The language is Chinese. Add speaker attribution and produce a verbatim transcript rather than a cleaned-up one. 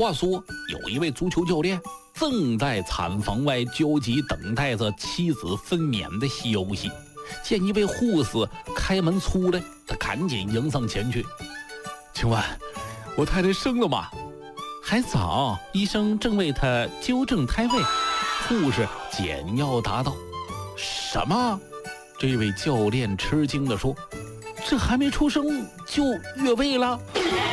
Speaker 1: 话说，有一位足球教练正在产房外焦急等待着妻子分娩的消息，见一位护士开门出来，他赶紧迎上前去。请问我太太生了吗？还早，医生正为她纠正胎位。护士简要答道。什么？这位教练吃惊地说，这还没出生就越位了？